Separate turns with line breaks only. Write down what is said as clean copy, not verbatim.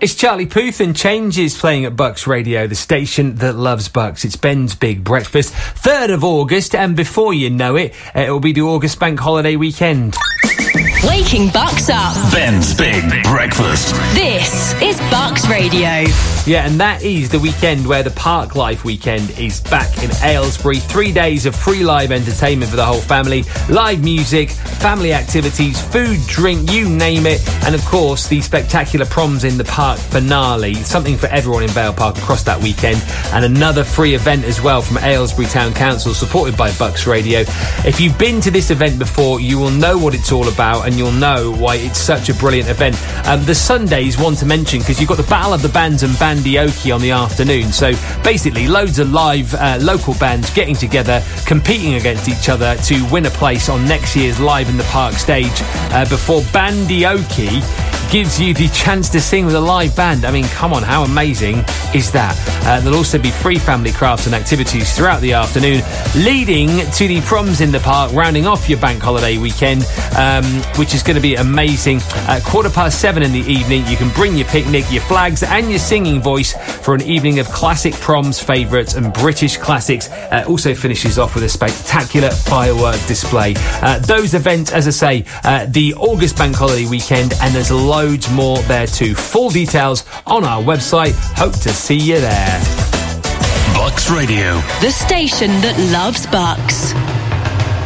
It's Charlie Puth and Changes playing at Bucks Radio, the station that loves Bucks. It's Ben's Big Breakfast, 3rd of August, and before you know it, it'll be the August Bank Holiday weekend.
Waking Bucks up.
Ben's Big Breakfast.
This is Bucks Radio.
Yeah, and that is the weekend where the Park Life weekend is back in Aylesbury. 3 days of free live entertainment for the whole family, live music, family activities, food, drink, you name it, and of course the spectacular Proms in the Park finale, something for everyone in Vale Park across that weekend, and another free event as well from Aylesbury Town Council, supported by Bucks Radio. If you've been to this event before, you will know what it's all about, and you'll know why it's such a brilliant event. The Sundays one to mention, because you've got the Battle of the Bands and Bandioki on the afternoon. So basically loads of live local bands getting together, competing against each other to win a place on next year's Live in the Park stage, before Bandioki gives you the chance to sing with a live band. I mean, come on, how amazing is that? There'll also be free family crafts and activities throughout the afternoon, leading to the Proms in the Park, rounding off your bank holiday weekend, which is going to be amazing. 7:15 in the evening, you can bring your picnic, your flags and your singing voice for an evening of classic Proms favourites and British classics. Also finishes off with a spectacular firework display. Those events, as I say, the August bank holiday weekend, and there's loads more there too. Full details on our website. Hope to see you there.
Bucks Radio.
The station that loves Bucks.